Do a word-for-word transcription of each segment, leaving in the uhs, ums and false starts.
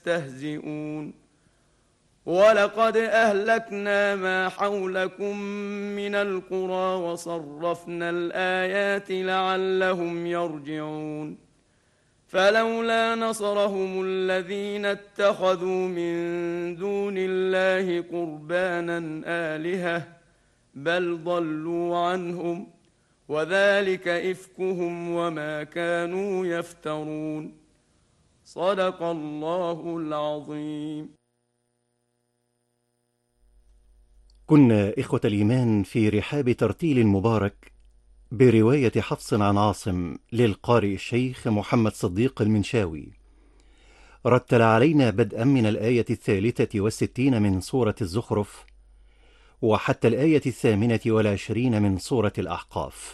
يستهزئون ولقد أهلكنا ما حولكم من القرى وصرفنا الآيات لعلهم يرجعون فلولا نصرهم الذين اتخذوا من دون الله قربانا آلهة بل ضلوا عنهم وذلك إفكهم وما كانوا يفترون صدق الله العظيم. كنا إخوة الإيمان في رحاب ترتيل مبارك برواية حفص عن عاصم للقارئ الشيخ محمد صديق المنشاوي. رتل علينا بدءا من الآية الثالثة والستين من سورة الزخرف وحتى الآية الثامنة والعشرين من سورة الأحقاف.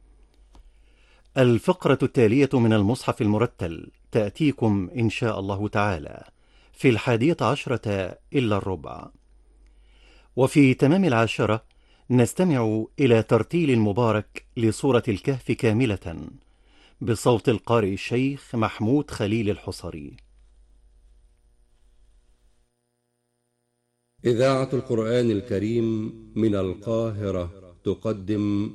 الفقرة التالية من المصحف المرتل تأتيكم إن شاء الله تعالى في الحادية عشرة إلا الربع. وفي تمام العاشرة نستمع إلى ترتيل مبارك لسورة الكهف كاملة بصوت القارئ الشيخ محمود خليل الحصري. إذاعة القرآن الكريم من القاهرة تقدم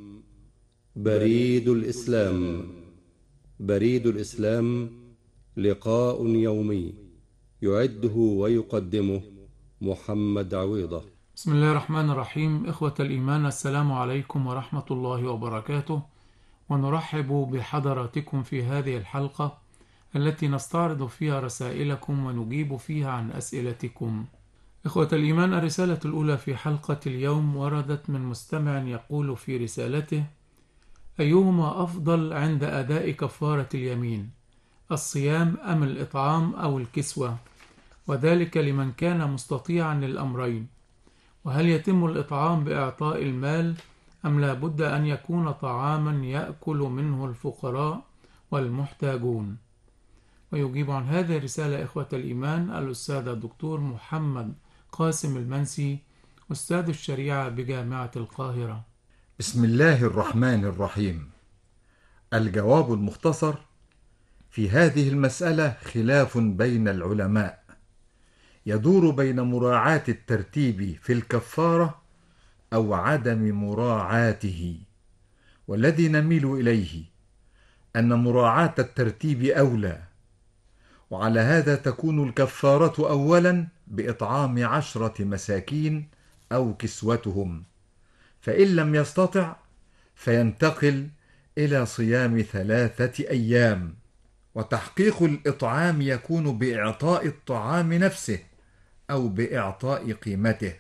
بريد الإسلام. بريد الإسلام لقاء يومي يعده ويقدمه محمد عويضة. بسم الله الرحمن الرحيم. إخوة الإيمان، السلام عليكم ورحمة الله وبركاته، ونرحب بحضراتكم في هذه الحلقة التي نستعرض فيها رسائلكم ونجيب فيها عن أسئلتكم. إخوة الإيمان، الرسالة الأولى في حلقة اليوم وردت من مستمع يقول في رسالته: أيهما أفضل عند أداء كفارة اليمين، الصيام أم الإطعام أو الكسوة؟ وذلك لمن كان مستطيعا للأمرين. وهل يتم الإطعام بإعطاء المال أم لا بد أن يكون طعاما يأكل منه الفقراء والمحتاجون؟ ويجيب عن هذه الرسالة إخوة الإيمان الأستاذ الدكتور محمد قاسم المنسي، أستاذ الشريعة بجامعة القاهرة. بسم الله الرحمن الرحيم. الجواب المختصر: في هذه المسألة خلاف بين العلماء يدور بين مراعاة الترتيب في الكفارة أو عدم مراعاته، والذي نميل إليه أن مراعاة الترتيب أولى، وعلى هذا تكون الكفارة أولا بإطعام عشرة مساكين أو كسوتهم، فإن لم يستطع فينتقل إلى صيام ثلاثة أيام. وتحقيق الإطعام يكون بإعطاء الطعام نفسه أو بإعطاء قيمته،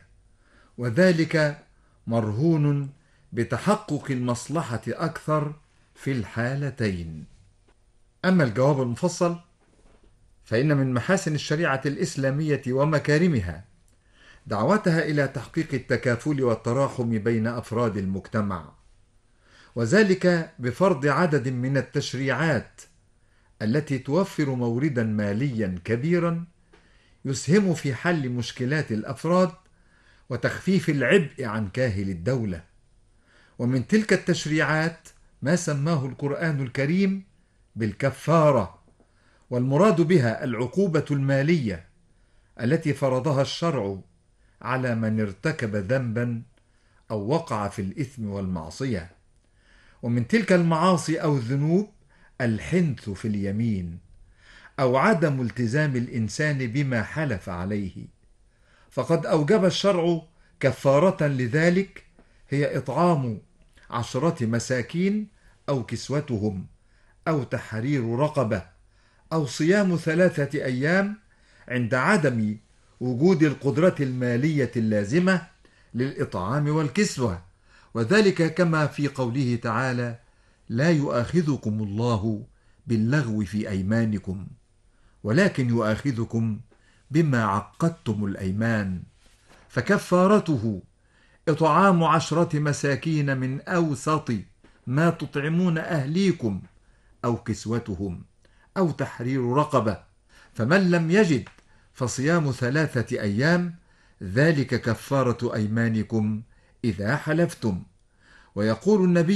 وذلك مرهون بتحقق المصلحة أكثر في الحالتين. أما الجواب المفصل فإن من محاسن الشريعة الإسلامية ومكارمها دعوتها إلى تحقيق التكافل والتراحم بين أفراد المجتمع، وذلك بفرض عدد من التشريعات التي توفر موردا ماليا كبيرا يسهم في حل مشكلات الأفراد وتخفيف العبء عن كاهل الدولة. ومن تلك التشريعات ما سماه القرآن الكريم بالكفارة، والمراد بها العقوبة المالية التي فرضها الشرع على من ارتكب ذنبا أو وقع في الإثم والمعصية. ومن تلك المعاصي أو الذنوب الحنث في اليمين أو عدم التزام الإنسان بما حلف عليه، فقد أوجب الشرع كفارة لذلك هي إطعام عشرة مساكين أو كسوتهم أو تحرير رقبة أو صيام ثلاثة أيام عند عدم وجود القدرة المالية اللازمة للإطعام والكسوة، وذلك كما في قوله تعالى: لا يؤاخذكم الله باللغو في أيمانكم ولكن يؤاخذكم بما عقدتم الأيمان، فكفارته إطعام عشرة مساكين من أوسط ما تطعمون أهليكم أو كسوتهم أو تحرير رقبة، فمن لم يجد فصيام ثلاثة أيام، ذلك كفارة أيمانكم إذا حلفتم. ويقول النبي